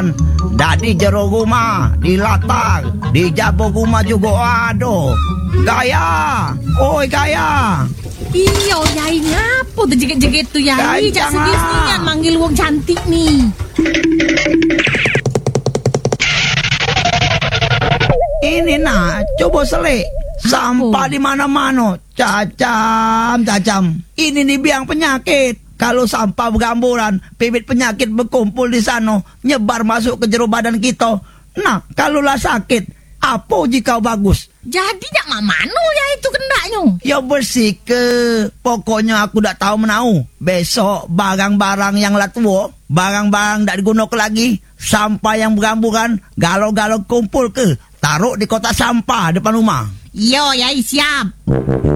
gamburan, di jero rumah, di latar, di jabo rumah juga ada. Gaya, oi gaya. Iya, Yai, ngapo tuh jeget-jeget tuh, Yai? Jak segitunya manggil wong cantik nih. Ini nah, coba selik. Sampah di mana-mana, cacam. Ini nih biang penyakit. Kalau sampah bergamburan, bibit penyakit berkumpul di sana, nyebar masuk ke jero badan kita. Nah, kalau lah sakit, apa jika bagus? Jadi jak mamano ya itu kendaknya? Ya bersih ke. Pokoknya aku dak tahu menau. Besok barang-barang yang lah tua, barang-barang dak digunakan lagi, sampah yang bergamburan, galau-galau kumpul ke, taruh di kotak sampah depan rumah. Yo, Yai, siap.